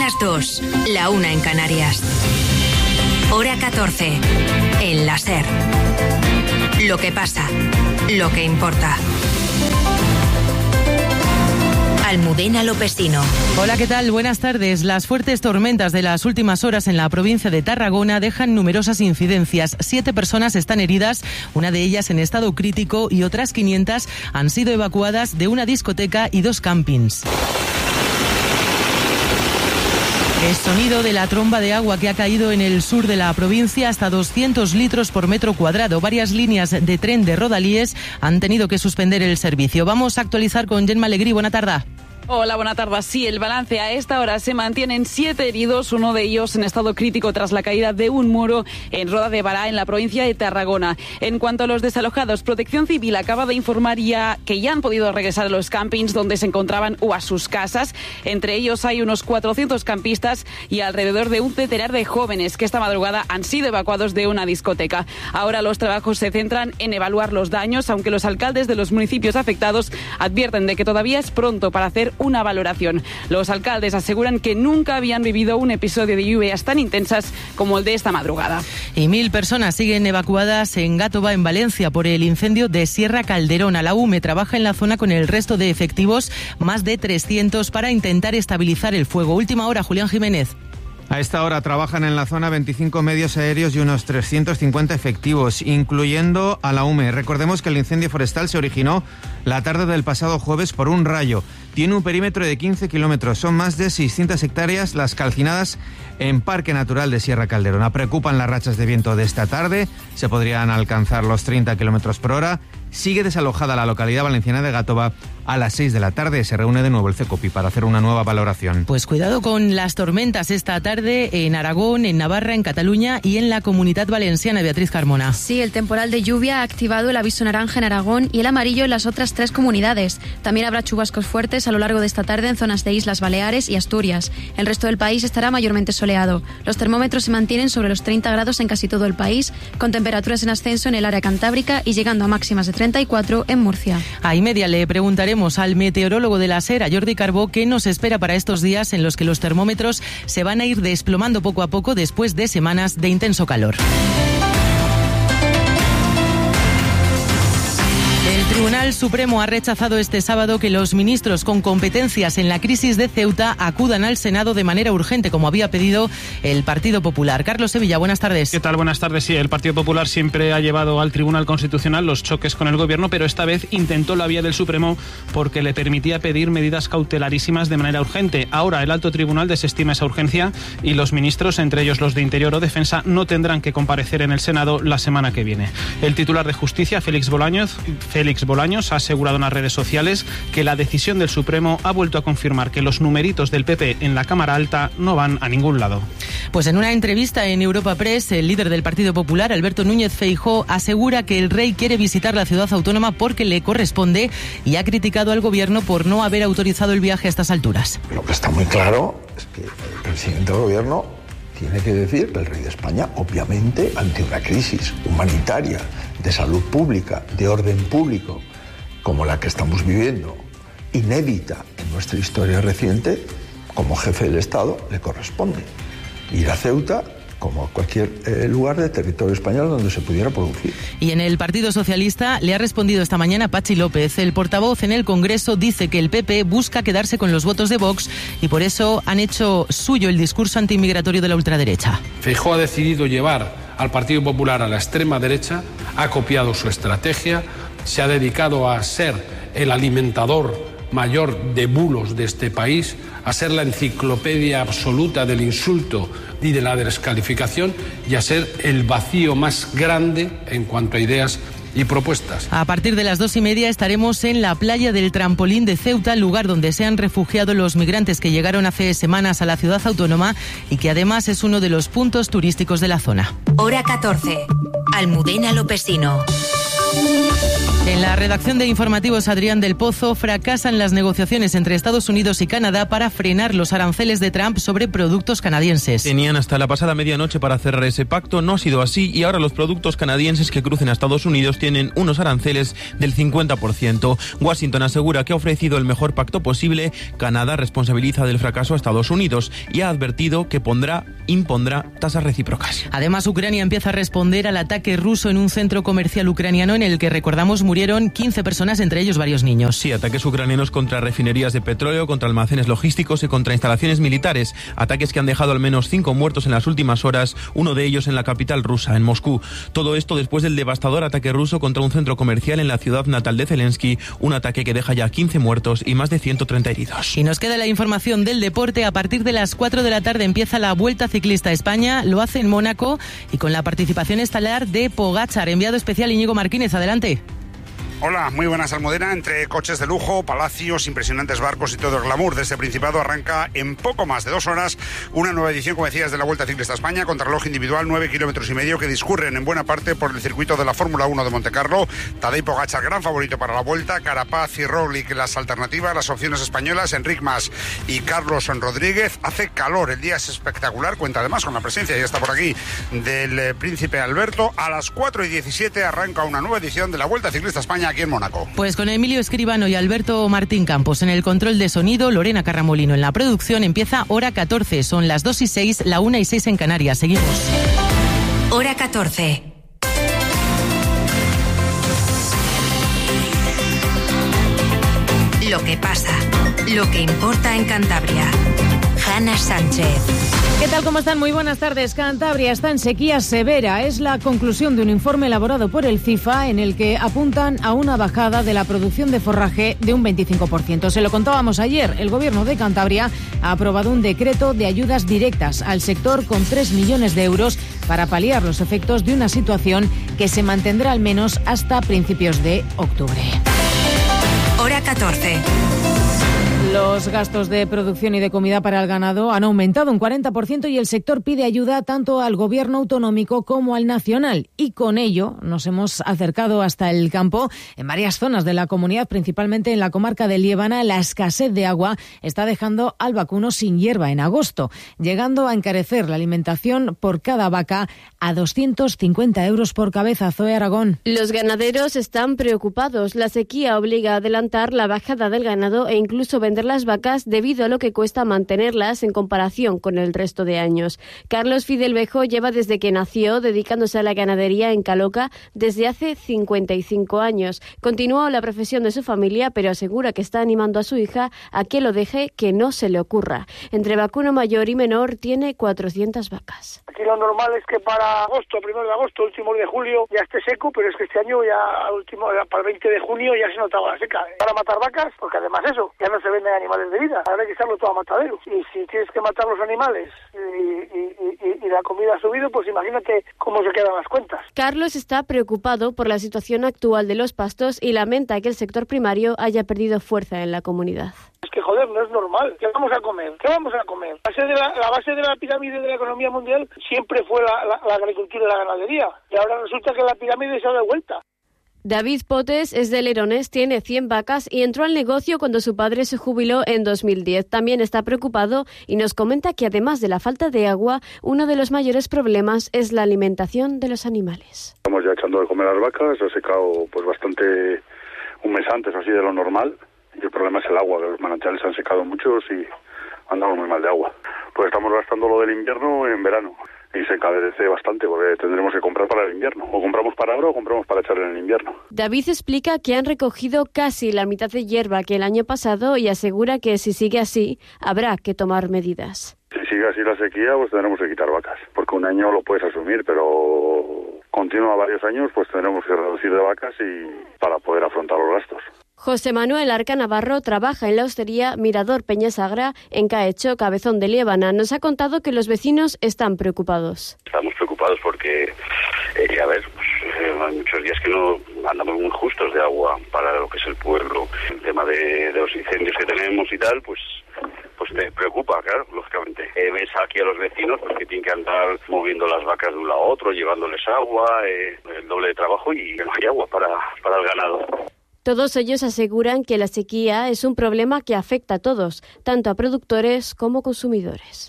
las 2, la 1 en Canarias. Hora 14, en la SER. Lo que pasa, lo que importa. Almudena Lopesino. Hola, ¿qué tal? Buenas tardes. Las fuertes tormentas de las últimas horas en la provincia de Tarragona dejan numerosas incidencias. 7 personas están heridas, una de ellas en estado crítico, y otras 500 han sido evacuadas de una discoteca y 2 campings. El sonido de la tromba de agua que ha caído en el sur de la provincia, hasta 200 litros por metro cuadrado. Varias líneas de tren de Rodalies han tenido que suspender el servicio. Vamos a actualizar con Gemma Alegrí. Buena tarde. Hola, buena tarde. Sí, el balance a esta hora se mantienen 7 heridos, uno de ellos en estado crítico tras la caída de un muro en Roda de Bará, en la provincia de Tarragona. En cuanto a los desalojados, Protección Civil acaba de informar que ya han podido regresar a los campings donde se encontraban o a sus casas. Entre ellos hay unos 400 campistas y alrededor de un centenar de jóvenes que esta madrugada han sido evacuados de una discoteca. Ahora los trabajos se centran en evaluar los daños, aunque los alcaldes de los municipios afectados advierten de que todavía es pronto para hacer una valoración. Los alcaldes aseguran que nunca habían vivido un episodio de lluvias tan intensas como el de esta madrugada. Y 1.000 personas siguen evacuadas en Gátova, en Valencia, por el incendio de Sierra Calderona. La UME trabaja en la zona con el resto de efectivos, más de 300, para intentar estabilizar el fuego. Última hora, Julián Jiménez. A esta hora trabajan en la zona 25 medios aéreos y unos 350 efectivos, incluyendo a la UME. Recordemos que el incendio forestal se originó la tarde del pasado jueves por un rayo. Tiene un perímetro de 15 kilómetros. Son más de 600 hectáreas las calcinadas en Parque Natural de Sierra Calderona. Preocupan las rachas de viento de esta tarde. Se podrían alcanzar los 30 kilómetros por hora. Sigue desalojada la localidad valenciana de Gátova. A las 6 de la tarde se reúne de nuevo el CECOPI para hacer una nueva valoración. Pues cuidado con las tormentas esta tarde en Aragón, en Navarra, en Cataluña y en la Comunidad Valenciana. Beatriz Carmona. Sí, el temporal de lluvia ha activado el aviso naranja en Aragón y el amarillo en las otras 3 comunidades. También habrá chubascos fuertes a lo largo de esta tarde en zonas de Islas Baleares y Asturias. El resto del país estará mayormente soleado. Los termómetros se mantienen sobre los 30 grados en casi todo el país, con temperaturas en ascenso en el área cantábrica y llegando a máximas de 34 en Murcia. A y media le preguntaremos al meteorólogo de la SER, a Jordi Carbó, qué nos espera para estos días en los que los termómetros se van a ir desplomando poco a poco después de semanas de intenso calor. El Tribunal Supremo ha rechazado este sábado que los ministros con competencias en la crisis de Ceuta acudan al Senado de manera urgente, como había pedido el Partido Popular. Carlos Sevilla, buenas tardes. ¿Qué tal? Buenas tardes. Sí, el Partido Popular siempre ha llevado al Tribunal Constitucional los choques con el Gobierno, pero esta vez intentó la vía del Supremo porque le permitía pedir medidas cautelarísimas de manera urgente. Ahora el Alto Tribunal desestima esa urgencia y los ministros, entre ellos los de Interior o Defensa, no tendrán que comparecer en el Senado la semana que viene. El titular de Justicia, Félix Bolaños, ha asegurado en las redes sociales que la decisión del Supremo ha vuelto a confirmar que los numeritos del PP en la Cámara Alta no van a ningún lado. Pues en una entrevista en Europa Press, el líder del Partido Popular, Alberto Núñez Feijóo, asegura que el rey quiere visitar la ciudad autónoma porque le corresponde y ha criticado al Gobierno por no haber autorizado el viaje a estas alturas. Lo que está muy claro es que el presidente del Gobierno tiene que decir que el rey de España, obviamente, ante una crisis humanitaria, de salud pública, de orden público, como la que estamos viviendo, inédita en nuestra historia reciente, como jefe del Estado, le corresponde ir a Ceuta como a cualquier lugar de territorio español donde se pudiera producir. Y en el Partido Socialista le ha respondido esta mañana Patxi López. El portavoz en el Congreso dice que el PP busca quedarse con los votos de Vox y por eso han hecho suyo el discurso antimigratorio de la ultraderecha. Feijóo ha decidido llevar al Partido Popular a la extrema derecha, ha copiado su estrategia, se ha dedicado a ser el alimentador mayor de bulos de este país, a ser la enciclopedia absoluta del insulto y de la descalificación y a ser el vacío más grande en cuanto a ideas y propuestas. A partir de las 2:30 estaremos en la playa del Trampolín de Ceuta, lugar donde se han refugiado los migrantes que llegaron hace semanas a la ciudad autónoma y que además es uno de los puntos turísticos de la zona. Hora 14. Almudena Lopesino. En la redacción de Informativos Adrián del Pozo, fracasan las negociaciones entre Estados Unidos y Canadá para frenar los aranceles de Trump sobre productos canadienses. Tenían hasta la pasada medianoche para cerrar ese pacto, no ha sido así y ahora los productos canadienses que crucen a Estados Unidos tienen unos aranceles del 50%. Washington asegura que ha ofrecido el mejor pacto posible. Canadá responsabiliza del fracaso a Estados Unidos y ha advertido que impondrá tasas recíprocas. Además, Ucrania empieza a responder al ataque ruso en un centro comercial ucraniano en el que, recordamos, murieron 15 personas, entre ellos varios niños. Sí, ataques ucranianos contra refinerías de petróleo, contra almacenes logísticos y contra instalaciones militares. Ataques que han dejado al menos 5 muertos en las últimas horas, uno de ellos en la capital rusa, en Moscú. Todo esto después del devastador ataque ruso contra un centro comercial en la ciudad natal de Zelensky, un ataque que deja ya 15 muertos y más de 130 heridos. Y nos queda la información del deporte. A partir de las 4 de la tarde empieza la Vuelta Ciclista a España, lo hace en Mónaco y con la participación estelar de Pogačar. Enviado especial Íñigo Martínez, adelante. Hola, muy buenas, Almudena. Entre coches de lujo, palacios, impresionantes barcos y todo el glamour de este Principado arranca en poco más de 2 horas una nueva edición, como decías, de la Vuelta Ciclista a España, contrarreloj individual, 9,5 kilómetros que discurren en buena parte por el circuito de la Fórmula 1 de Montecarlo. Tadej Pogačar, gran favorito para la Vuelta, Carapaz y Roglic las alternativas, las opciones españolas, Enric Mas y Carlos Rodríguez. Hace calor, el día es espectacular, cuenta además con la presencia, ya está por aquí, del Príncipe Alberto. A las 4:17 arranca una nueva edición de la Vuelta Ciclista a España aquí en Mónaco. Pues con Emilio Escribano y Alberto Martín Campos en el control de sonido, Lorena Carramolino en la producción, empieza Hora 14. Son las 2:06, la 1:06 en Canarias. Seguimos. Hora 14. Lo que pasa, lo que importa en Cantabria. Hanna Sánchez. ¿Qué tal? ¿Cómo están? Muy buenas tardes. Cantabria está en sequía severa. Es la conclusión de un informe elaborado por el FIFA en el que apuntan a una bajada de la producción de forraje de un 25%. Se lo contábamos ayer. El Gobierno de Cantabria ha aprobado un decreto de ayudas directas al sector con 3 millones de euros para paliar los efectos de una situación que se mantendrá al menos hasta principios de octubre. Hora 14. Los gastos de producción y de comida para el ganado han aumentado un 40% y el sector pide ayuda tanto al gobierno autonómico como al nacional. Y con ello nos hemos acercado hasta el campo. En varias zonas de la comunidad, principalmente en la comarca de Liébana, la escasez de agua está dejando al vacuno sin hierba en agosto, llegando a encarecer la alimentación por cada vaca a 250 euros por cabeza. Zoe Aragón. Los ganaderos están preocupados. La sequía obliga a adelantar la bajada del ganado e incluso vender las vacas debido a lo que cuesta mantenerlas en comparación con el resto de años. Carlos Fidelbejo lleva desde que nació dedicándose a la ganadería en Caloca desde hace 55 años. Continuó la profesión de su familia, pero asegura que está animando a su hija a que lo deje, que no se le ocurra. Entre vacuno mayor y menor tiene 400 vacas. Aquí lo normal es que para agosto, 1 de agosto, último de julio ya esté seco, pero es que este año para el 20 de junio ya se notaba la seca. Para matar vacas, porque además eso, ya no se venden animales de vida, ahora hay que echarlo todo a matadero. Y si tienes que matar los animales y la comida ha subido, pues imagínate cómo se quedan las cuentas. Carlos está preocupado por la situación actual de los pastos y lamenta que el sector primario haya perdido fuerza en la comunidad. Es que joder, no es normal. ¿Qué vamos a comer? La base de la pirámide de la economía mundial siempre fue la agricultura y la ganadería. Y ahora resulta que la pirámide se ha dado vuelta. David Potes es de Lerones, tiene 100 vacas y entró al negocio cuando su padre se jubiló en 2010. También está preocupado y nos comenta que además de la falta de agua, uno de los mayores problemas es la alimentación de los animales. Estamos ya echando de comer a las vacas, ha secado pues bastante un mes antes así de lo normal y el problema es el agua, que los manantiales se han secado muchos y andamos muy mal de agua. Pues estamos gastando lo del invierno en verano. Y se encarece bastante porque tendremos que comprar para el invierno. O compramos para ahora o compramos para echar en el invierno. David explica que han recogido casi la mitad de hierba que el año pasado y asegura que si sigue así, habrá que tomar medidas. Si sigue así la sequía, pues tendremos que quitar vacas. Porque un año lo puedes asumir, pero continúa varios años, pues tendremos que reducir de vacas y para poder afrontar los gastos. José Manuel Arca Navarro trabaja en la hostería Mirador Peñasagra en Caecho, Cabezón de Liébana. Nos ha contado que los vecinos están preocupados. Estamos preocupados porque, hay muchos días que no andamos muy justos de agua para lo que es el pueblo. El tema de los incendios que tenemos y tal, pues me preocupa, claro, lógicamente. Ves aquí a los vecinos pues, que tienen que andar moviendo las vacas de un lado a otro, llevándoles agua, el doble de trabajo y no hay agua para el ganado. Todos ellos aseguran que la sequía es un problema que afecta a todos, tanto a productores como consumidores.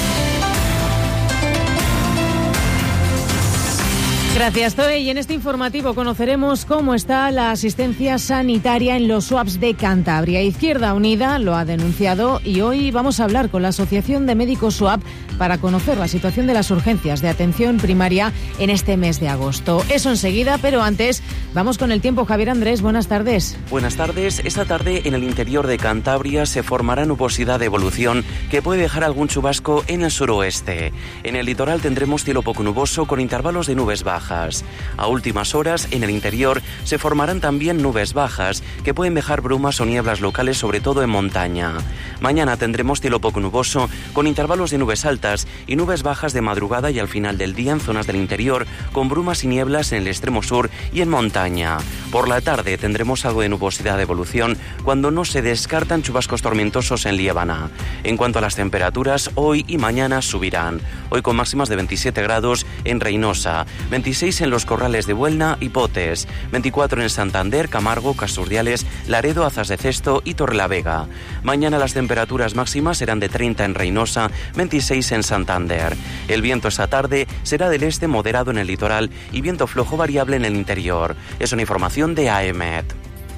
Gracias, Zoe. Y en este informativo conoceremos cómo está la asistencia sanitaria en los SUAPs de Cantabria. Izquierda Unida lo ha denunciado y hoy vamos a hablar con la Asociación de Médicos SUAP para conocer la situación de las urgencias de atención primaria en este mes de agosto. Eso enseguida, pero antes vamos con el tiempo. Javier Andrés, buenas tardes. Buenas tardes. Esta tarde en el interior de Cantabria se formará nubosidad de evolución que puede dejar algún chubasco en el suroeste. En el litoral tendremos cielo poco nuboso con intervalos de nubes bajas. A últimas horas, en el interior, se formarán también nubes bajas, que pueden dejar brumas o nieblas locales, sobre todo en montaña. Mañana tendremos cielo poco nuboso, con intervalos de nubes altas y nubes bajas de madrugada y al final del día en zonas del interior, con brumas y nieblas en el extremo sur y en montaña. Por la tarde tendremos algo de nubosidad de evolución, cuando no se descartan chubascos tormentosos en Liébana. En cuanto a las temperaturas, hoy y mañana subirán. Hoy con máximas de 27 grados en Reynosa, 26 en los Corrales de Buelna y Potes, 24 en Santander, Camargo, Casturdiales, Laredo, Azas de Cesto y Torrelavega. Mañana las temperaturas máximas serán de 30 en Reynosa, 26 en Santander. El viento esta tarde será del este moderado en el litoral y viento flojo variable en el interior. Es una información de AEMET.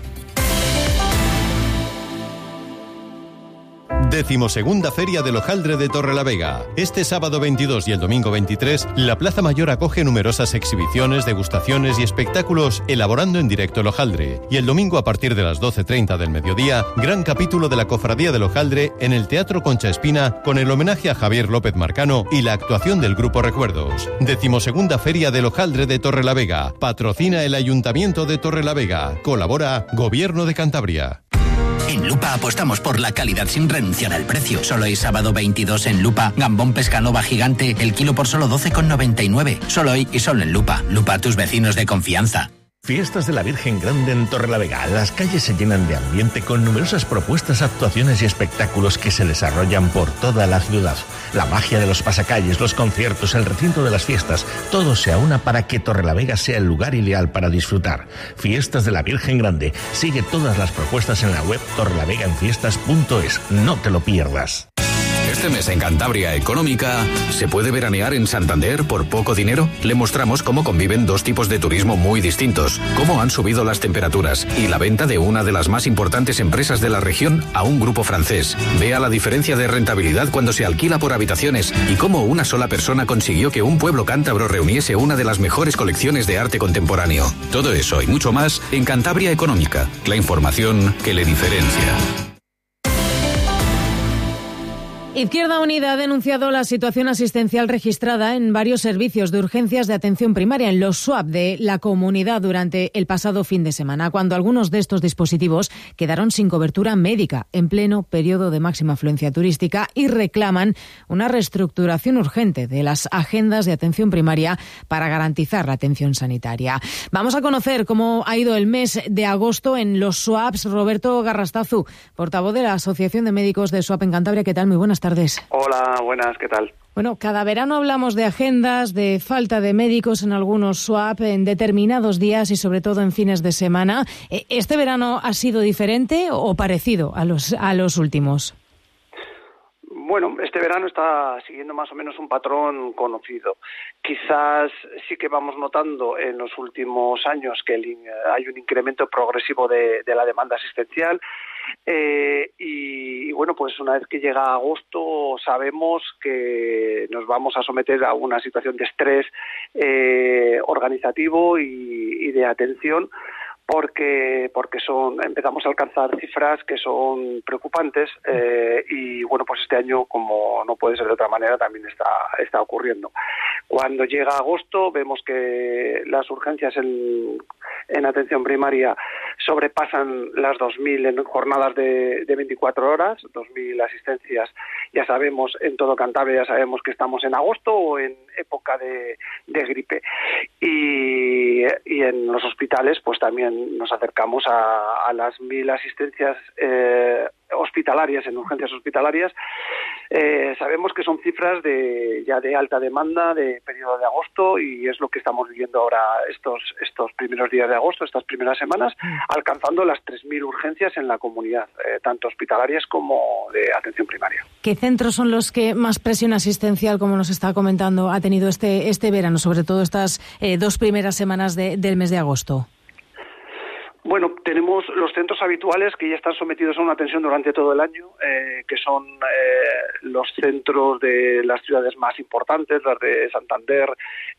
12ª Feria del Hojaldre de Torrelavega. Este sábado 22 y el domingo 23, la Plaza Mayor acoge numerosas exhibiciones, degustaciones y espectáculos elaborando en directo el hojaldre. Y el domingo a partir de las 12:30 del mediodía, gran capítulo de la Cofradía del Hojaldre en el Teatro Concha Espina con el homenaje a Javier López Marcano y la actuación del Grupo Recuerdos. 12ª Feria del Hojaldre de Torrelavega. Patrocina el Ayuntamiento de Torrelavega. Colabora Gobierno de Cantabria. En Lupa apostamos por la calidad sin renunciar al precio. Solo hoy sábado 22 en Lupa, gambón pescanova gigante, el kilo por solo 12,99. Solo hoy y solo en Lupa. Lupa, tus vecinos de confianza. Fiestas de la Virgen Grande en Torrelavega. Las calles se llenan de ambiente con numerosas propuestas, actuaciones y espectáculos que se desarrollan por toda la ciudad. La magia de los pasacalles, los conciertos, el recinto de las fiestas, todo se aúna para que Torrelavega sea el lugar ideal para disfrutar. Fiestas de la Virgen Grande. Sigue todas las propuestas en la web torrelavegaenfiestas.es. No te lo pierdas. Este mes en Cantabria Económica, ¿se puede veranear en Santander por poco dinero? Le mostramos cómo conviven dos tipos de turismo muy distintos, cómo han subido las temperaturas y la venta de una de las más importantes empresas de la región a un grupo francés. Vea la diferencia de rentabilidad cuando se alquila por habitaciones y cómo una sola persona consiguió que un pueblo cántabro reuniese una de las mejores colecciones de arte contemporáneo. Todo eso y mucho más en Cantabria Económica, la información que le diferencia. Izquierda Unida ha denunciado la situación asistencial registrada en varios servicios de urgencias de atención primaria en los SUAP de la comunidad durante el pasado fin de semana, cuando algunos de estos dispositivos quedaron sin cobertura médica en pleno periodo de máxima afluencia turística y reclaman una reestructuración urgente de las agendas de atención primaria para garantizar la atención sanitaria. Vamos a conocer cómo ha ido el mes de agosto en los SUAPs. Roberto Garrastazu, portavoz de la Asociación de Médicos de SUAP en Cantabria. ¿Qué tal? Muy buenas tardes. Hola, buenas, ¿qué tal? Bueno, cada verano hablamos de agendas, de falta de médicos en algunos SUAP, en determinados días y sobre todo en fines de semana. ¿Este verano ha sido diferente o parecido a los últimos? Bueno, este verano está siguiendo más o menos un patrón conocido. Quizás sí que vamos notando en los últimos años que hay un incremento progresivo de la demanda asistencial. Y bueno, pues una vez que llega agosto sabemos que nos vamos a someter a una situación de estrés organizativo y de atención, porque empezamos a alcanzar cifras que son preocupantes y bueno, pues este año, como no puede ser de otra manera, también está ocurriendo. Cuando llega agosto vemos que las urgencias en atención primaria sobrepasan las 2.000 en jornadas de 24 horas, 2.000 asistencias. Ya sabemos, en todo Cantabria ya sabemos que estamos en agosto o en época de gripe. Y en los hospitales pues también nos acercamos a las 1.000 asistencias hospitalarias, en urgencias hospitalarias. Sabemos que son cifras ya de alta demanda de periodo de agosto, y es lo que estamos viviendo ahora estos primeros días de agosto, estas primeras semanas, alcanzando las 3.000 urgencias en la comunidad, tanto hospitalarias como de atención primaria. ¿Qué centros son los que más presión asistencial, como nos está comentando, ha tenido este verano, sobre todo estas 2 primeras semanas del mes de agosto? Bueno, tenemos los centros habituales que ya están sometidos a una atención durante todo el año, que son los centros de las ciudades más importantes, las de Santander,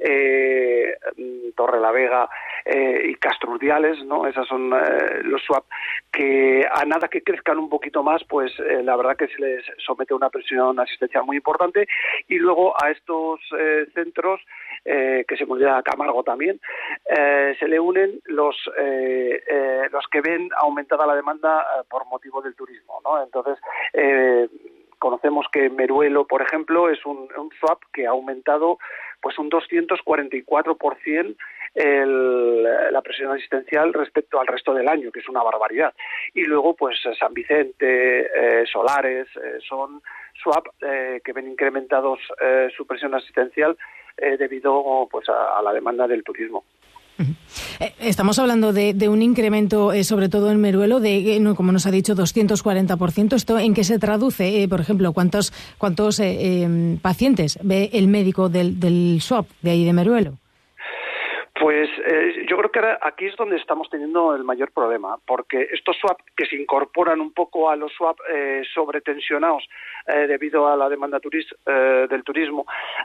Torrelavega y Castro Urdiales, ¿no? Esas son los SWAP, que a nada que crezcan un poquito más, pues la verdad que se les somete a una presión asistencial muy importante. Y luego a estos centros, que se moldean a Camargo también, se le unen los que ven aumentada la demanda por motivo del turismo, ¿no? Entonces, conocemos que Meruelo, por ejemplo, es un SWAP que ha aumentado pues un 244% la presión asistencial respecto al resto del año, que es una barbaridad. Y luego, pues San Vicente, Solares, son SWAP que ven incrementados su presión asistencial debido pues a la demanda del turismo. Estamos hablando de un incremento, sobre todo en Meruelo, de, como nos ha dicho, 240%. ¿Esto en qué se traduce? Por ejemplo, ¿cuántos pacientes ve el médico del SWAP de ahí de Meruelo? Pues yo creo que ahora aquí es donde estamos teniendo el mayor problema, porque estos SWAP que se incorporan un poco a los SWAP sobretensionados debido a la demanda del turismo,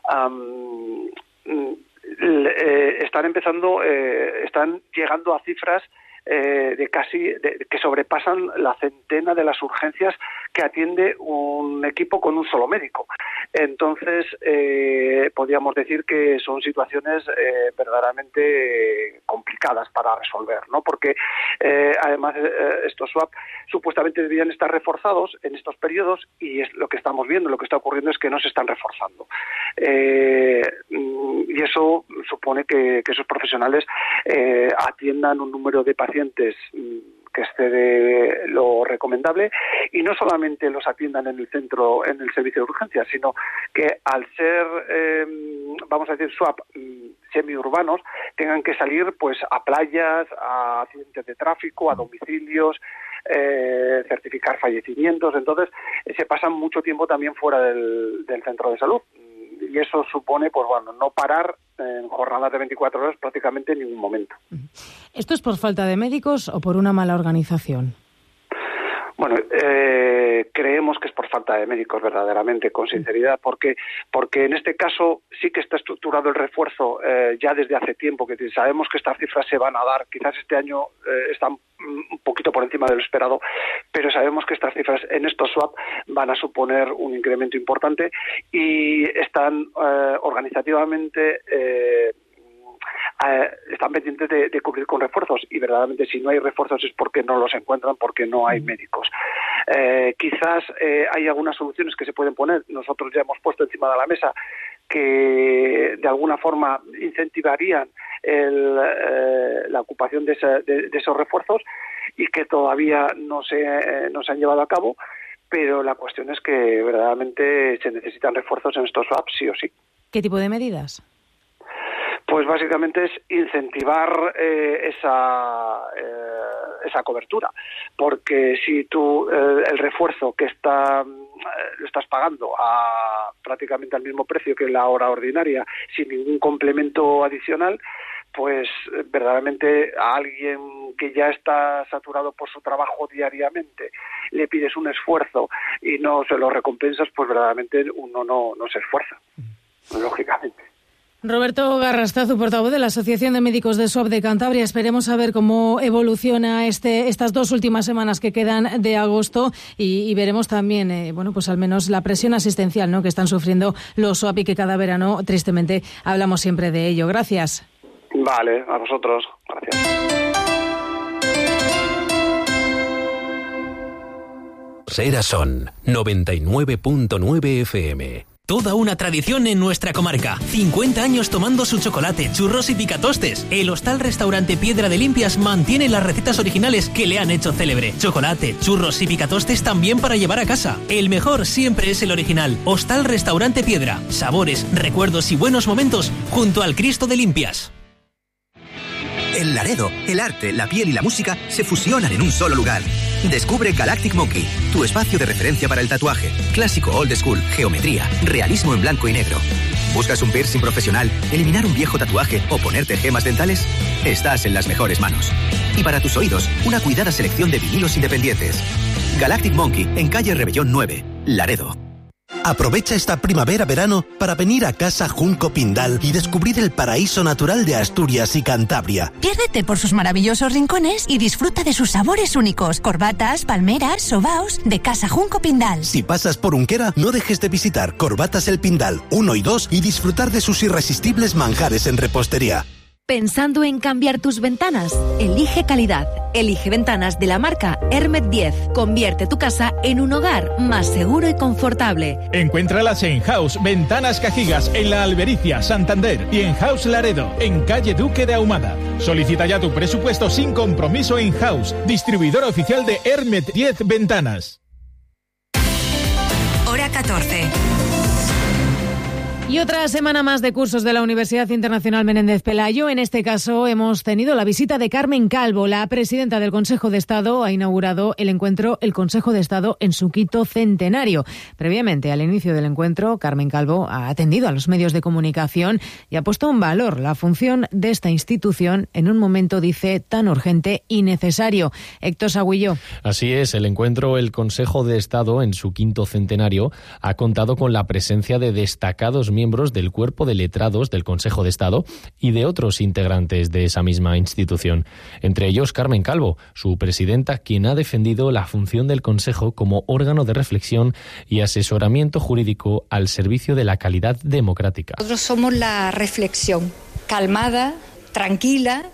están llegando a cifras que sobrepasan la centena de las urgencias que atiende un equipo con un solo médico. Entonces, podríamos decir que son situaciones verdaderamente complicadas para resolver, ¿no? Porque además estos SWAP supuestamente deberían estar reforzados en estos periodos, y es lo que estamos viendo, lo que está ocurriendo es que no se están reforzando. Y eso supone que esos profesionales atiendan un número de pacientes que excede lo recomendable, y no solamente los atiendan en el centro, en el servicio de urgencias, sino que al ser, vamos a decir, SWAP semiurbanos, tengan que salir pues a playas, a accidentes de tráfico, a domicilios, certificar fallecimientos. Entonces se pasan mucho tiempo también fuera del centro de salud, y eso supone, pues bueno, no parar en jornadas de 24 horas prácticamente en ningún momento. ¿Esto es por falta de médicos o por una mala organización? Bueno, creemos que es por falta de médicos, verdaderamente, con sinceridad, porque en este caso sí que está estructurado el refuerzo ya desde hace tiempo, que sabemos que estas cifras se van a dar. Quizás este año están un poquito por encima de lo esperado, pero sabemos que estas cifras en estos SWAP van a suponer un incremento importante, y están organizativamente están pendientes de cubrir con refuerzos, y verdaderamente si no hay refuerzos es porque no los encuentran, porque no hay médicos. Quizás hay algunas soluciones que se pueden poner. Nosotros ya hemos puesto encima de la mesa que de alguna forma incentivarían la ocupación de esos refuerzos, y que todavía no se han llevado a cabo, pero la cuestión es que verdaderamente se necesitan refuerzos en estos SWAP sí o sí. ¿Qué tipo de medidas? Pues básicamente es incentivar esa cobertura, porque si tú el refuerzo que lo estás pagando a prácticamente al mismo precio que la hora ordinaria, sin ningún complemento adicional, pues verdaderamente a alguien que ya está saturado por su trabajo diariamente le pides un esfuerzo y no se lo recompensas, pues verdaderamente uno no se esfuerza, lógicamente. Roberto Garrastazu, portavoz de la Asociación de Médicos de SOAP de Cantabria. Esperemos a ver cómo evoluciona estas 2 últimas semanas que quedan de agosto y veremos también, pues al menos la presión asistencial, ¿no?, que están sufriendo los SOAP y que cada verano, tristemente, hablamos siempre de ello. Gracias. Vale, a vosotros. Gracias. Eras Son 99.9 FM. Toda una tradición en nuestra comarca. 50 años tomando su chocolate, churros y picatostes. El Hostal Restaurante Piedra de Limpias mantiene las recetas originales que le han hecho célebre. Chocolate, churros y picatostes también para llevar a casa. El mejor siempre es el original. Hostal Restaurante Piedra. Sabores, recuerdos y buenos momentos junto al Cristo de Limpias. En Laredo, el arte, la piel y la música se fusionan en un solo lugar. Descubre Galactic Monkey, tu espacio de referencia para el tatuaje. Clásico, old school, geometría, realismo en blanco y negro. ¿Buscas un piercing profesional, eliminar un viejo tatuaje o ponerte gemas dentales? Estás en las mejores manos. Y para tus oídos, una cuidada selección de vinilos independientes. Galactic Monkey, en calle Rebellón 9, Laredo. Aprovecha esta primavera-verano para venir a Casa Junco Pindal y descubrir el paraíso natural de Asturias y Cantabria. Piérdete por sus maravillosos rincones y disfruta de sus sabores únicos. Corbatas, palmeras, sobaos de Casa Junco Pindal. Si pasas por Unquera, no dejes de visitar Corbatas el Pindal 1 y 2 y disfrutar de sus irresistibles manjares en repostería. ¿Pensando en cambiar tus ventanas? Elige calidad. Elige ventanas de la marca Hermet 10. Convierte tu casa en un hogar más seguro y confortable. Encuéntralas en House Ventanas Cajigas, en La Albericia, Santander, y en House Laredo, en calle Duque de Ahumada. Solicita ya tu presupuesto sin compromiso en House, distribuidor oficial de Hermet 10 Ventanas. Hora 14. Y otra semana más de cursos de la Universidad Internacional Menéndez Pelayo. En este caso hemos tenido la visita de Carmen Calvo. La presidenta del Consejo de Estado ha inaugurado el encuentro El Consejo de Estado en su 5º centenario. Previamente al inicio del encuentro, Carmen Calvo ha atendido a los medios de comunicación y ha puesto en valor la función de esta institución en un momento, dice, tan urgente y necesario. Héctor Sagüillo. Así es, el encuentro El Consejo de Estado en su 5º centenario ha contado con la presencia de destacados miembros del cuerpo de letrados del Consejo de Estado y de otros integrantes de esa misma institución. Entre ellos, Carmen Calvo, su presidenta, quien ha defendido la función del Consejo como órgano de reflexión y asesoramiento jurídico al servicio de la calidad democrática. Nosotros somos la reflexión, calmada, tranquila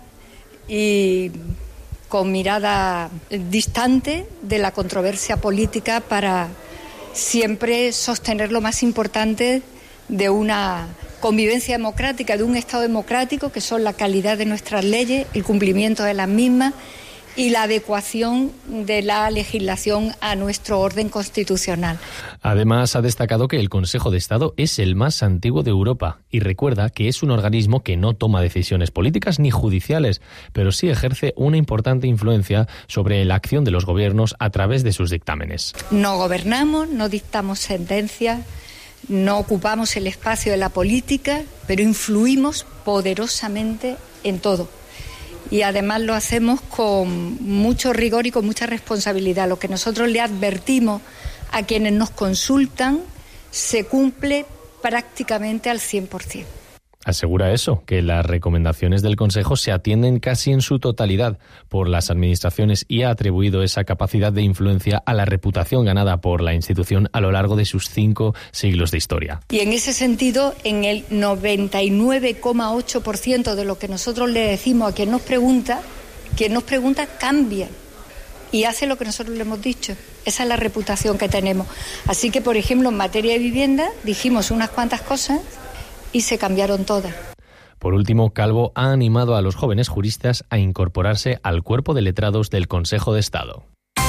y con mirada distante de la controversia política para siempre sostener lo más importante de una convivencia democrática, de un Estado democrático, que son la calidad de nuestras leyes, el cumplimiento de las mismas y la adecuación de la legislación a nuestro orden constitucional. Además, ha destacado que el Consejo de Estado es el más antiguo de Europa y recuerda que es un organismo que no toma decisiones políticas ni judiciales, pero sí ejerce una importante influencia sobre la acción de los gobiernos a través de sus dictámenes. No gobernamos, no dictamos sentencias, no ocupamos el espacio de la política, pero influimos poderosamente en todo. Y además lo hacemos con mucho rigor y con mucha responsabilidad. Lo que nosotros le advertimos a quienes nos consultan se cumple prácticamente al 100%. Asegura eso, que las recomendaciones del Consejo se atienden casi en su totalidad por las administraciones y ha atribuido esa capacidad de influencia a la reputación ganada por la institución a lo largo de sus 5 siglos de historia. Y en ese sentido, en el 99,8% de lo que nosotros le decimos a quien nos pregunta cambia y hace lo que nosotros le hemos dicho. Esa es la reputación que tenemos. Así que, por ejemplo, en materia de vivienda dijimos unas cuantas cosas y se cambiaron todas. Por último, Calvo ha animado a los jóvenes juristas a incorporarse al cuerpo de letrados del Consejo de Estado.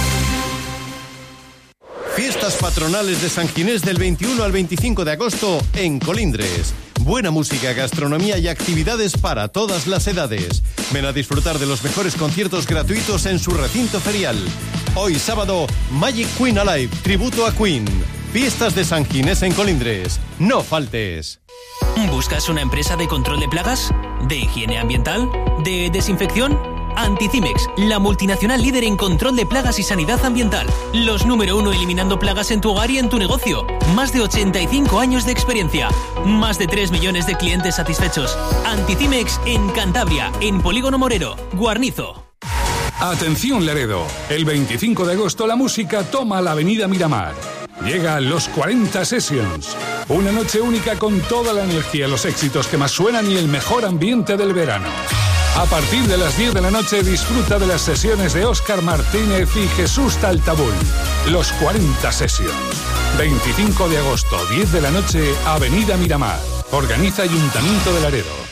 Fiestas patronales de San Ginés del 21 al 25 de agosto en Colindres. Buena música, gastronomía y actividades para todas las edades. Ven a disfrutar de los mejores conciertos gratuitos en su recinto ferial. Hoy sábado, Magic Queen Alive, tributo a Queen. Fiestas de San Ginés en Colindres. No faltes. ¿Buscas una empresa de control de plagas? ¿De higiene ambiental? ¿De desinfección? Anticimex, la multinacional líder en control de plagas y sanidad ambiental. Los número 1 eliminando plagas en tu hogar y en tu negocio. Más de 85 años de experiencia. Más de 3 millones de clientes satisfechos. Anticimex en Cantabria, en Polígono Morero, Guarnizo. Atención Laredo, el 25 de agosto la música toma la avenida Miramar. Llega Los 40 Sessions, una noche única con toda la energía, los éxitos que más suenan y el mejor ambiente del verano. A partir de las 10 de la noche disfruta de las sesiones de Óscar Martínez y Jesús Taltabul. Los 40 Sessions, 25 de agosto, 10 de la noche, avenida Miramar. Organiza Ayuntamiento de Laredo.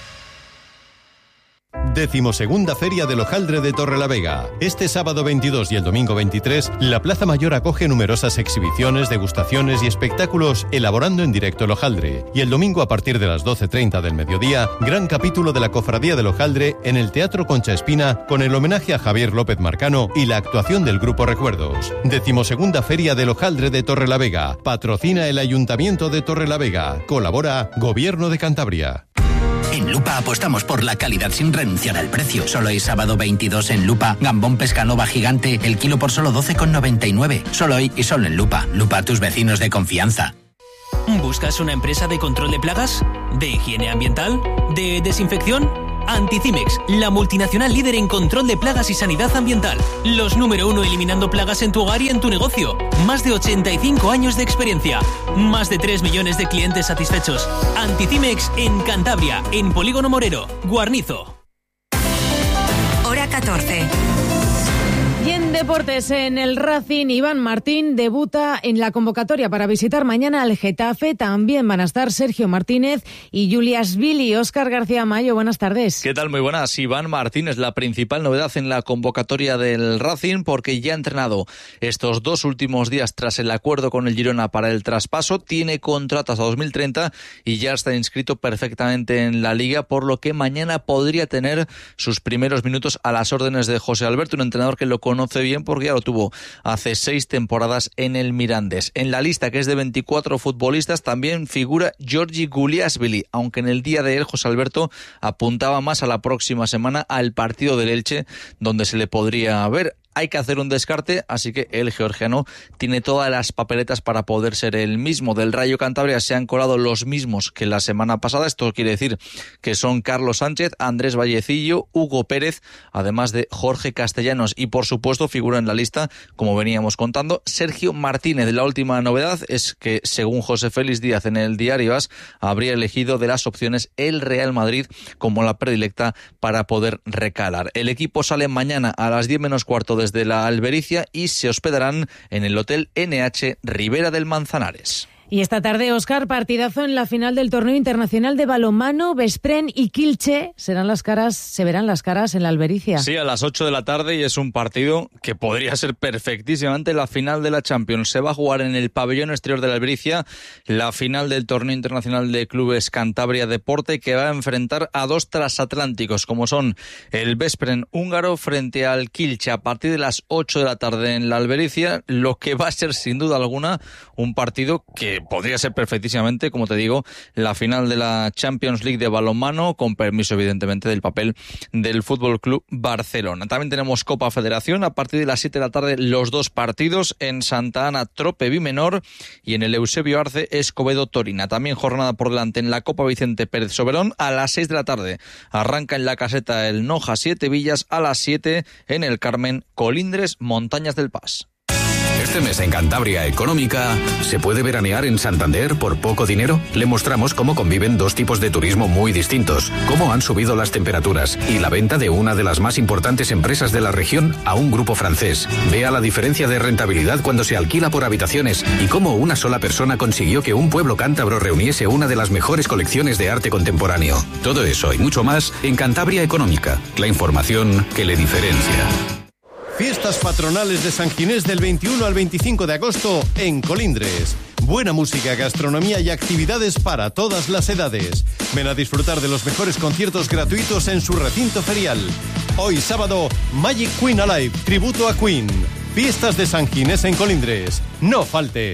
12ª Feria del Hojaldre de Torrelavega. Este sábado 22 y el domingo 23, la Plaza Mayor acoge numerosas exhibiciones, degustaciones y espectáculos elaborando en directo el hojaldre. Y el domingo a partir de las 12:30 del mediodía, gran capítulo de la Cofradía del Hojaldre en el Teatro Concha Espina con el homenaje a Javier López Marcano y la actuación del Grupo Recuerdos. 12ª Feria del Hojaldre de Torrelavega. Patrocina el Ayuntamiento de Torrelavega. Colabora Gobierno de Cantabria. En Lupa apostamos por la calidad sin renunciar al precio. Solo hoy sábado 22 en Lupa, gambón pescanova gigante, el kilo por solo 12,99. Solo hoy y solo en Lupa. Lupa, tus vecinos de confianza. ¿Buscas una empresa de control de plagas? ¿De higiene ambiental? ¿De desinfección? Anticimex, la multinacional líder en control de plagas y sanidad ambiental. Los número 1 eliminando plagas en tu hogar y en tu negocio. Más de 85 años de experiencia. Más de 3 millones de clientes satisfechos. Anticimex en Cantabria, en Polígono Morero, Guarnizo. Hora 14. Y en deportes, en el Racing, Iván Martín debuta en la convocatoria para visitar mañana al Getafe. También van a estar Sergio Martínez y Julias Vili. Óscar García Mayo, buenas tardes. ¿Qué tal? Muy buenas. Iván Martín es la principal novedad en la convocatoria del Racing porque ya ha entrenado estos 2 últimos días tras el acuerdo con el Girona para el traspaso. Tiene contrato hasta 2030 y ya está inscrito perfectamente en la Liga, por lo que mañana podría tener sus primeros minutos a las órdenes de José Alberto, un entrenador que lo conoce bien porque ya lo tuvo hace 6 temporadas en el Mirandés. En la lista, que es de 24 futbolistas, también figura Giorgi Guliasvili, aunque en el día de él José Alberto apuntaba más a la próxima semana al partido del Elche, donde se le podría ver. Hay que hacer un descarte, así que el georgiano tiene todas las papeletas para poder ser el mismo. Del Rayo Cantabria se han colado los mismos que la semana pasada. Esto quiere decir que son Carlos Sánchez, Andrés Vallecillo, Hugo Pérez, además de Jorge Castellanos. Y por supuesto figura en la lista, como veníamos contando, Sergio Martínez. La última novedad es que, según José Félix Díaz en el diario AS, habría elegido de las opciones el Real Madrid como la predilecta para poder recalar. El equipo sale mañana a las 10 menos cuarto desde la Albericia y se hospedarán en el Hotel NH Ribera del Manzanares. Y esta tarde, Óscar, partidazo en la final del torneo internacional de balonmano. Veszprém y Kielce se verán las caras en la Albericia. Sí, a las 8 de la tarde, y es un partido que podría ser perfectísimamente la final de la Champions. Se va a jugar en el pabellón exterior de la Albericia la final del torneo internacional de clubes Cantabria Deporte, que va a enfrentar a 2 transatlánticos, como son el Veszprém húngaro frente al Kielce, a partir de las 8 de la tarde en la Albericia, lo que va a ser sin duda alguna un partido que podría ser perfectísimamente, como te digo, la final de la Champions League de balonmano, con permiso evidentemente del papel del Fútbol Club Barcelona. También tenemos Copa Federación, a partir de las 7 de la tarde los 2 partidos en Santa Ana, Trope Bimenor, y en el Eusebio Arce, Escobedo Torina. También jornada por delante en la Copa Vicente Pérez Soberón. A las 6 de la tarde arranca en la caseta el Noja 7 Villas, a las 7 en el Carmen Colindres Montañas del Pas. Este mes en Cantabria Económica, ¿se puede veranear en Santander por poco dinero? Le mostramos cómo conviven 2 tipos de turismo muy distintos, cómo han subido las temperaturas y la venta de una de las más importantes empresas de la región a un grupo francés. Vea la diferencia de rentabilidad cuando se alquila por habitaciones y cómo una sola persona consiguió que un pueblo cántabro reuniese una de las mejores colecciones de arte contemporáneo. Todo eso y mucho más en Cantabria Económica, la información que le diferencia. Fiestas patronales de San Ginés del 21 al 25 de agosto en Colindres. Buena música, gastronomía y actividades para todas las edades. Ven a disfrutar de los mejores conciertos gratuitos en su recinto ferial. Hoy sábado, Magic Queen Alive, tributo a Queen. Fiestas de San Ginés en Colindres. No faltes.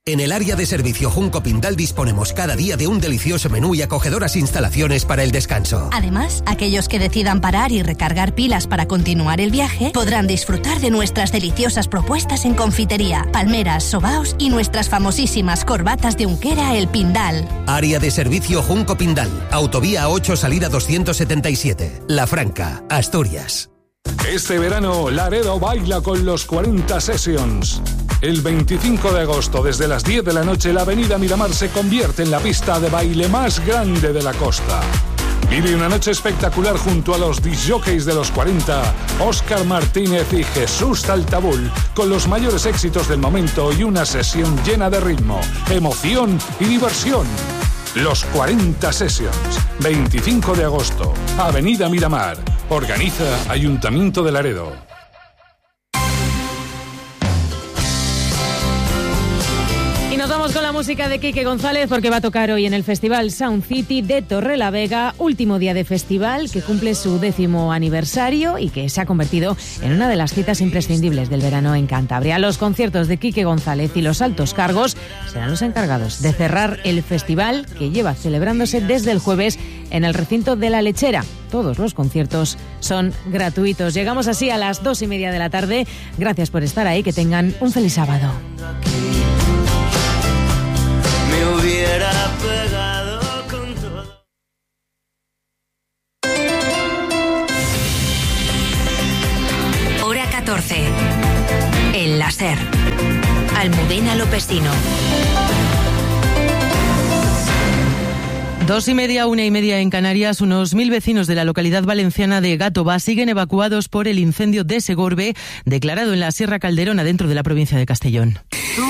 En el área de servicio Junco Pindal disponemos cada día de un delicioso menú y acogedoras instalaciones para el descanso. Además, aquellos que decidan parar y recargar pilas para continuar el viaje podrán disfrutar de nuestras deliciosas propuestas en confitería, palmeras, sobaos y nuestras famosísimas corbatas de Unquera El Pindal. Área de servicio Junco Pindal, Autovía 8 salida 277, La Franca, Asturias. Este verano, Laredo baila con los 40 Sessions. El 25 de agosto, desde las 10 de la noche, la avenida Miramar se convierte en la pista de baile más grande de la costa. Vive una noche espectacular junto a los discjockeys de los 40, Óscar Martínez y Jesús Taltabul, con los mayores éxitos del momento y una sesión llena de ritmo, emoción y diversión. Los 40 Sessions, 25 de agosto, Avenida Miramar. Organiza Ayuntamiento de Laredo. Y nos vamos con la música de Quique González porque va a tocar hoy en el Festival Sound City de Torrelavega, último día de festival que cumple su 10º aniversario y que se ha convertido en una de las citas imprescindibles del verano en Cantabria. Los conciertos de Quique González y los altos cargos serán los encargados de cerrar el festival que lleva celebrándose desde el jueves en el recinto de La Lechera. Todos los conciertos son gratuitos. Llegamos así a las 2:30 de la tarde. Gracias por estar ahí, que tengan un feliz sábado. Me hubiera pegado con todo. Hora 14. El Láser. Almudena Lopesino. 2:30, 1:30 en Canarias. Unos 1000 vecinos de la localidad valenciana de Gàtova siguen evacuados por el incendio de Segorbe, declarado en la Sierra Calderona, dentro de la provincia de Castellón.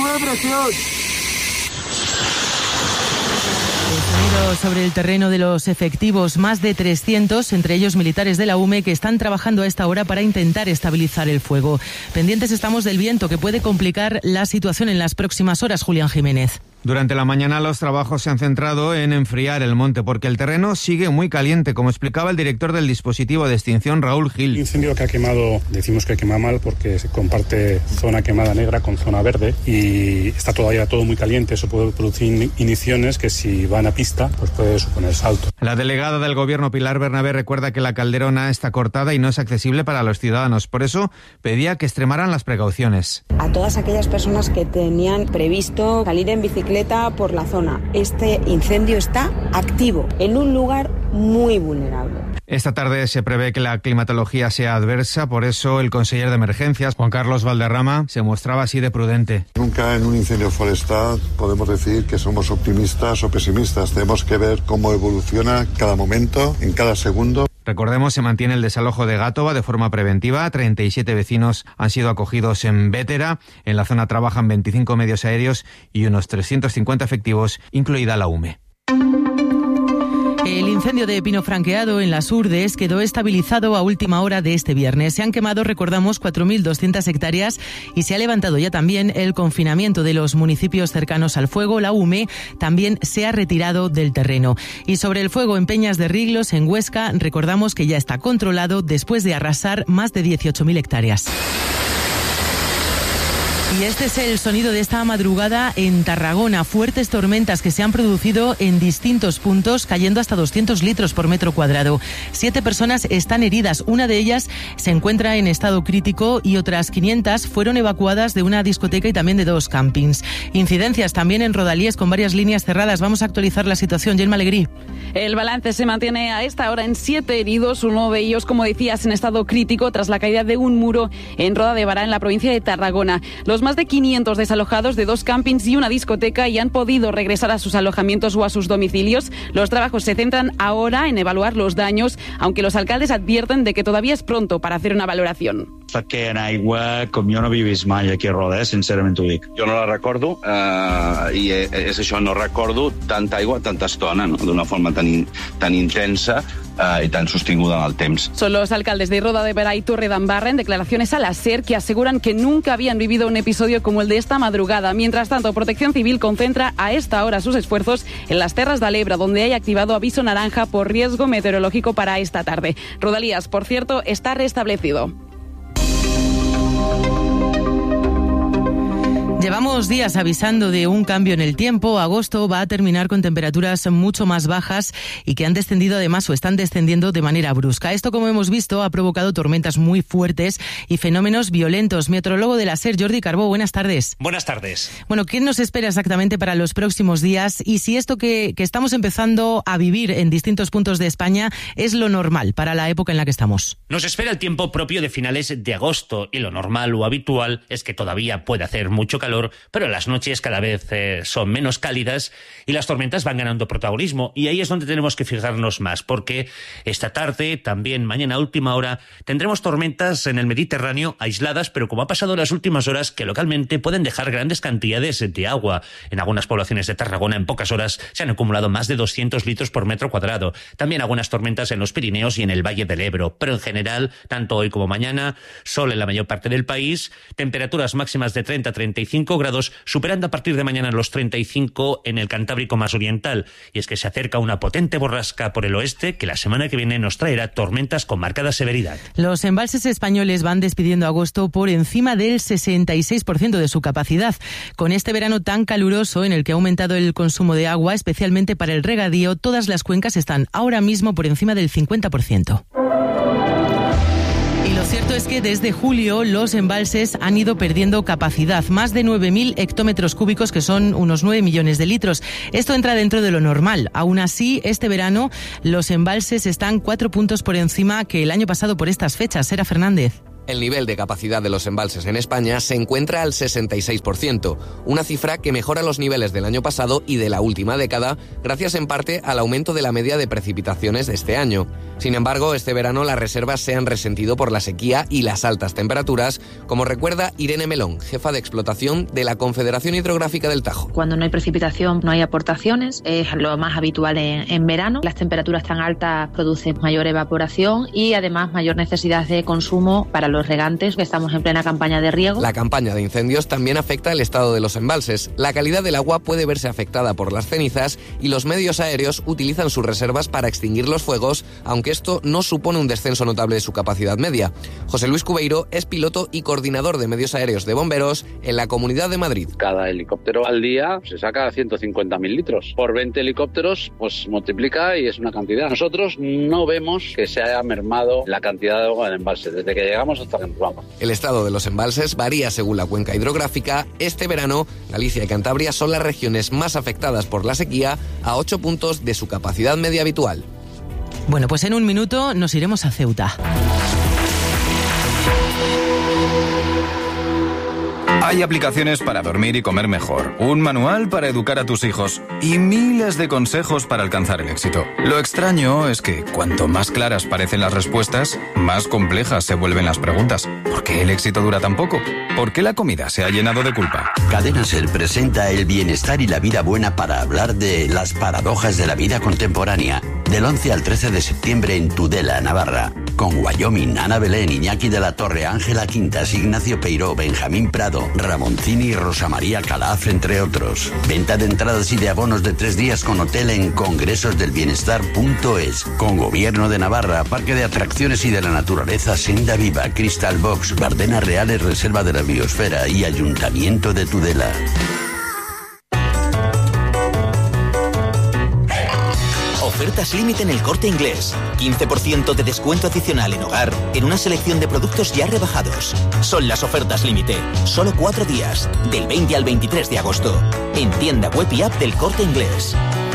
Sobre el terreno de los efectivos, más de 300, entre ellos militares de la UME, que están trabajando a esta hora para intentar estabilizar el fuego. Pendientes estamos del viento, que puede complicar la situación en las próximas horas. Julián Jiménez. Durante la mañana los trabajos se han centrado en enfriar el monte porque el terreno sigue muy caliente, como explicaba el director del dispositivo de extinción, Raúl Gil. El incendio que ha quemado, decimos que quema mal porque se comparte zona quemada negra con zona verde y está todavía todo muy caliente. Eso puede producir igniciones que, si van a pista, pues puede suponer salto. La delegada del gobierno, Pilar Bernabé, recuerda que la calderona está cortada y no es accesible para los ciudadanos. Por eso pedía que extremaran las precauciones. A todas aquellas personas que tenían previsto salir en bicicleta por la zona, este incendio está activo en un lugar muy vulnerable. Esta tarde se prevé que la climatología sea adversa, por eso el conseller de emergencias, Juan Carlos Valderrama, se mostraba así de prudente. Nunca en un incendio forestal podemos decir que somos optimistas o pesimistas. Tenemos que ver cómo evoluciona cada momento, en cada segundo. Recordemos, se mantiene el desalojo de Gàtova de forma preventiva. 37 vecinos han sido acogidos en Bétera. En la zona trabajan 25 medios aéreos y unos 350 efectivos, incluida la UME. El incendio de Pino Franqueado en las Urdes quedó estabilizado a última hora de este viernes. Se han quemado, recordamos, 4.200 hectáreas y se ha levantado ya también el confinamiento de los municipios cercanos al fuego. La UME también se ha retirado del terreno. Y sobre el fuego en Peñas de Riglos, en Huesca, recordamos que ya está controlado después de arrasar más de 18.000 hectáreas. Y este es el sonido de esta madrugada en Tarragona. Fuertes tormentas que se han producido en distintos puntos, cayendo hasta 200 litros por metro cuadrado. 7 personas están heridas. Una de ellas se encuentra en estado crítico y otras 500 fueron evacuadas de una discoteca y también de 2 campings. Incidencias también en Rodalíes con varias líneas cerradas. Vamos a actualizar la situación. Gemma Alegrí. El balance se mantiene a esta hora en 7 heridos. Uno de ellos, como decías, en estado crítico tras la caída de un muro en Roda de Bará, en la provincia de Tarragona. Los más de 500 desalojados de 2 campings y una discoteca y han podido regresar a sus alojamientos o a sus domicilios. Los trabajos se centran ahora en evaluar los daños, aunque los alcaldes advierten de que todavía es pronto para hacer una valoración. Perquè en aigua, com jo no havia vist mai aquí a Roda, sincerament ho dic. Jo no la recordo, i és això, no recordo tanta aigua, tanta estona, no? D'una forma tan intensa y tan sostinguda en el temps. Son los alcaldes de Roda de Bará y Torredembarra en declaraciones a la SER que aseguran que nunca habían vivido un episodio como el de esta madrugada. Mientras tanto, Protección Civil concentra a esta hora sus esfuerzos en las Terras de l'Ebre, donde hay activado aviso naranja por riesgo meteorológico para esta tarde. Rodalías, por cierto, está restablecido. Llevamos días avisando de un cambio en el tiempo. Agosto va a terminar con temperaturas mucho más bajas y que han descendido además o están descendiendo de manera brusca. Esto, como hemos visto, ha provocado tormentas muy fuertes y fenómenos violentos. Meteorólogo de la SER, Jordi Carbó, buenas tardes. Buenas tardes. Bueno, ¿qué nos espera exactamente para los próximos días? Y si esto que estamos empezando a vivir en distintos puntos de España es lo normal para la época en la que estamos. Nos espera el tiempo propio de finales de agosto y lo normal o habitual es que todavía puede hacer mucho calor, pero las noches cada vez son menos cálidas y las tormentas van ganando protagonismo, y ahí es donde tenemos que fijarnos más, porque esta tarde, también mañana a última hora, tendremos tormentas en el Mediterráneo aisladas, pero como ha pasado en las últimas horas, que localmente pueden dejar grandes cantidades de agua. En algunas poblaciones de Tarragona en pocas horas se han acumulado más de 200 litros por metro cuadrado. También algunas tormentas en los Pirineos y en el Valle del Ebro, pero en general, tanto hoy como mañana, sol en la mayor parte del país, temperaturas máximas de 30 a 35 grados, superando a partir de mañana los 35 en el Cantábrico más oriental. Y es que se acerca una potente borrasca por el oeste que la semana que viene nos traerá tormentas con marcada severidad. Los embalses españoles van despidiendo agosto por encima del 66% de su capacidad. Con este verano tan caluroso en el que ha aumentado el consumo de agua, especialmente para el regadío, todas las cuencas están ahora mismo por encima del 50%. Y lo cierto es que desde julio los embalses han ido perdiendo capacidad, más de 9.000 hectómetros cúbicos, que son unos 9 millones de litros. Esto entra dentro de lo normal. Aún así, este verano los embalses están 4 puntos por encima que el año pasado por estas fechas. Sera Fernández. El nivel de capacidad de los embalses en España se encuentra al 66%, una cifra que mejora los niveles del año pasado y de la última década, gracias en parte al aumento de la media de precipitaciones de este año. Sin embargo, este verano las reservas se han resentido por la sequía y las altas temperaturas, como recuerda Irene Melón, jefa de explotación de la Confederación Hidrográfica del Tajo. Cuando no hay precipitación, no hay aportaciones, es lo más habitual en verano. Las temperaturas tan altas producen mayor evaporación y además mayor necesidad de consumo para los regantes, que estamos en plena campaña de riego. La campaña de incendios también afecta el estado de los embalses. La calidad del agua puede verse afectada por las cenizas y los medios aéreos utilizan sus reservas para extinguir los fuegos, aunque esto no supone un descenso notable de su capacidad media. José Luis Cubeiro es piloto y coordinador de medios aéreos de bomberos en la Comunidad de Madrid. Cada helicóptero al día se saca 150.000 litros. Por 20 helicópteros, pues multiplica y es una cantidad. Nosotros no vemos que se haya mermado la cantidad de agua en el embalse. Desde que llegamos hasta que nos vamos. El estado de los embalses varía según la cuenca hidrográfica. Este verano, Galicia y Cantabria son las regiones más afectadas por la sequía, a 8 puntos de su capacidad media habitual. Bueno, pues en un minuto nos iremos a Ceuta. Hay aplicaciones para dormir y comer mejor, un manual para educar a tus hijos y miles de consejos para alcanzar el éxito. Lo extraño es que cuanto más claras parecen las respuestas, más complejas se vuelven las preguntas. ¿Por qué el éxito dura tan poco? ¿Por qué la comida se ha llenado de culpa? Cadena SER presenta el bienestar y la vida buena para hablar de las paradojas de la vida contemporánea. Del 11 al 13 de septiembre en Tudela, Navarra. Con Wyoming, Ana Belén, Iñaki de la Torre, Ángela Quintas, Ignacio Peiró, Benjamín Prado, Ramoncini y Rosa María Calaf, entre otros. Venta de entradas y de abonos de 3 días con hotel en congresosdelbienestar.es. Con Gobierno de Navarra, Parque de Atracciones y de la Naturaleza, Senda Viva, Crystal Box, Bardenas Reales, Reserva de la Biosfera y Ayuntamiento de Tudela. Ofertas límite en El Corte Inglés. 15% de descuento adicional en hogar en una selección de productos ya rebajados. Son las ofertas límite. Solo 4 días, del 20 al 23 de agosto. En tienda web y app del Corte Inglés.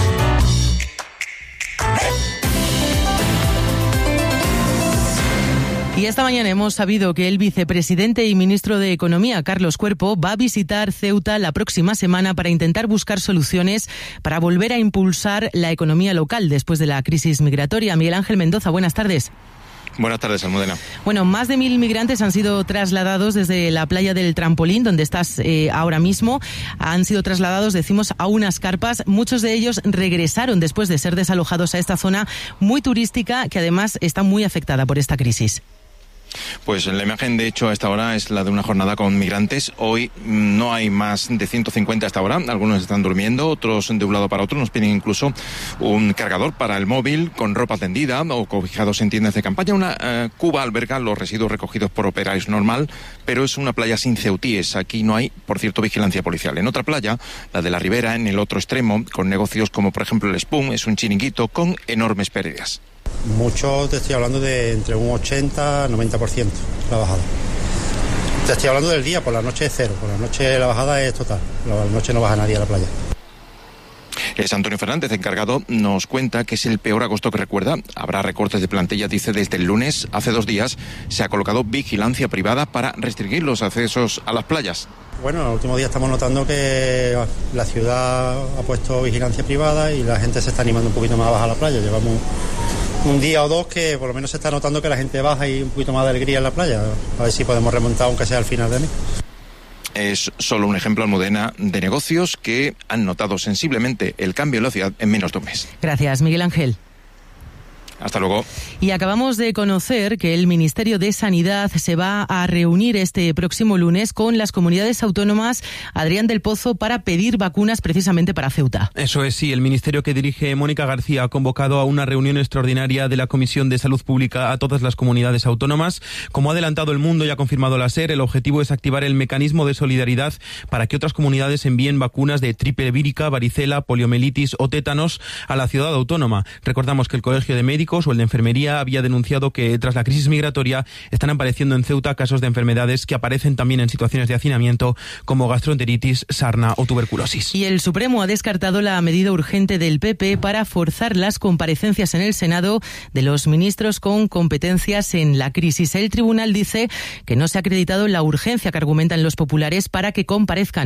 Y esta mañana hemos sabido que el vicepresidente y ministro de Economía, Carlos Cuerpo, va a visitar Ceuta la próxima semana para intentar buscar soluciones para volver a impulsar la economía local después de la crisis migratoria. Miguel Ángel Mendoza, buenas tardes. Buenas tardes, Almudena. Bueno, más de 1.000 migrantes han sido trasladados desde la playa del Trampolín, donde estás ahora mismo. Han sido trasladados, decimos, a unas carpas. Muchos de ellos regresaron después de ser desalojados a esta zona muy turística, que además está muy afectada por esta crisis. Pues la imagen, de hecho, a esta hora es la de una jornada con migrantes. Hoy no hay más de 150 a esta hora. Algunos están durmiendo, otros de un lado para otro. Nos piden incluso un cargador para el móvil con ropa tendida o cobijados en tiendas de campaña. Una cuba alberga los residuos recogidos por operarios normal, pero es una playa sin ceutíes. Aquí no hay, por cierto, vigilancia policial. En otra playa, la de la Ribera, en el otro extremo, con negocios como, por ejemplo, el Spoon, es un chiringuito con enormes pérdidas. Mucho, te estoy hablando de entre un 80-90% la bajada. Te estoy hablando del día, por la noche es cero, por la noche la bajada es total, por la noche no baja nadie a la playa. Es Antonio Fernández, encargado, nos cuenta que es el peor agosto que recuerda. Habrá recortes de plantilla, dice, desde el lunes. Hace 2 días se ha colocado vigilancia privada para restringir los accesos a las playas. Bueno, en el último día estamos notando que la ciudad ha puesto vigilancia privada y la gente se está animando un poquito más a bajar a la playa. Llevamos un día o dos que por lo menos se está notando que la gente baja y un poquito más de alegría en la playa. A ver si podemos remontar, aunque sea al final de mes. Es solo un ejemplo, Almudena, de negocios que han notado sensiblemente el cambio en la ciudad en menos de un mes. Gracias, Miguel Ángel. Hasta luego. Y acabamos de conocer que el Ministerio de Sanidad se va a reunir este próximo lunes con las comunidades autónomas, Adrián del Pozo, para pedir vacunas precisamente para Ceuta. Eso es, sí. El ministerio que dirige Mónica García ha convocado a una reunión extraordinaria de la Comisión de Salud Pública a todas las comunidades autónomas. Como ha adelantado El Mundo y ha confirmado la SER, el objetivo es activar el mecanismo de solidaridad para que otras comunidades envíen vacunas de triple vírica, varicela, poliomielitis o tétanos a la ciudad autónoma. Recordamos que el Colegio de Médicos o el de Enfermería había denunciado que tras la crisis migratoria están apareciendo en Ceuta casos de enfermedades que aparecen también en situaciones de hacinamiento como gastroenteritis, sarna o tuberculosis. Y el Supremo ha descartado la medida urgente del PP para forzar las comparecencias en el Senado de los ministros con competencias en la crisis. El tribunal dice que no se ha acreditado la urgencia que argumentan los populares para que comparezcan